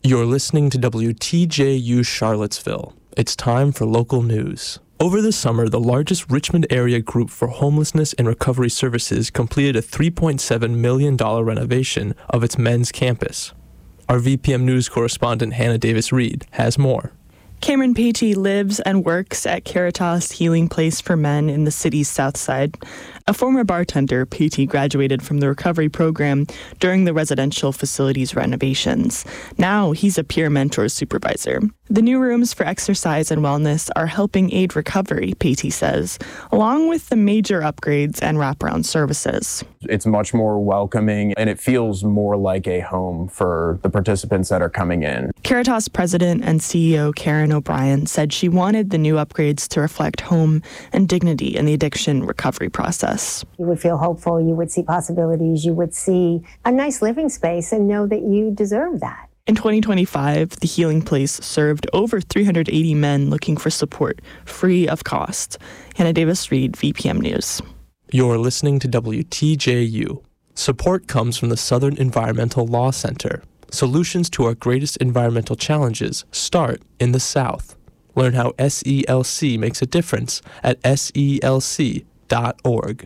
You're listening to WTJU Charlottesville. It's time for local news. Over the summer, the largest Richmond area group for homelessness and recovery services completed a $3.7 million renovation of its men's campus. Our VPM News correspondent Hannah Davis-Reed has more. Cameron Patey lives and works at Caritas Healing Place for Men in the city's south side. A former bartender, Patey graduated from the recovery program during the residential facility's renovations. Now he's a peer mentor supervisor. The new rooms for exercise and wellness are helping aid recovery, Patey says, along with the major upgrades and wraparound services. It's much more welcoming, and it feels more like a home for the participants that are coming in. Caritas President and CEO Karen O'Brien said she wanted the new upgrades to reflect home and dignity in the addiction recovery process. You would feel hopeful, you would see possibilities, you would see a nice living space and know that you deserve that. In 2025, the Healing Place served over 380 men looking for support, free of cost. Hannah Davis-Reed, VPM News. You're listening to WTJU. Support comes from the Southern Environmental Law Center. Solutions to our greatest environmental challenges start in the South. Learn how SELC makes a difference at SELC.org.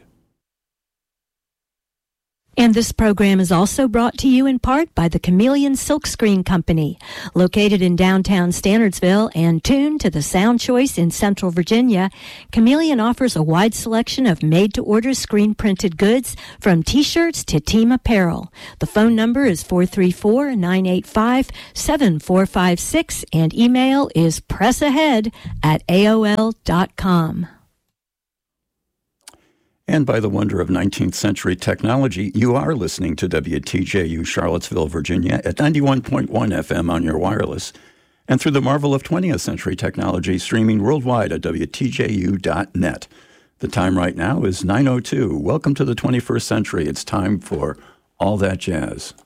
And this program is also brought to you in part by the Chameleon Silkscreen Company, located in downtown Standardsville and tuned to the Sound Choice in Central Virginia. Chameleon offers a wide selection of made-to-order screen-printed goods, from T-shirts to team apparel. The phone number is 434-985-7456, and email is pressahead@aol.com. And by the wonder of 19th century technology, you are listening to WTJU Charlottesville, Virginia at 91.1 FM on your wireless, and through the marvel of 20th century technology, streaming worldwide at WTJU.net. The time right now is 9:02. Welcome to the 21st century. It's time for All That Jazz.